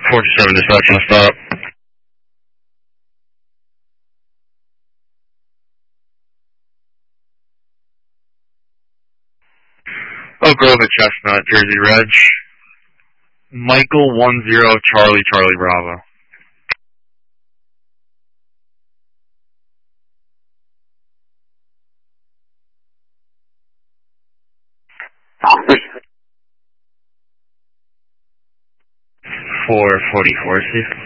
47 dispatch on stop. Oak Grove at Chestnut, Jersey Reg. Michael 10 Charlie Charlie Bravo. Four 44, Steve.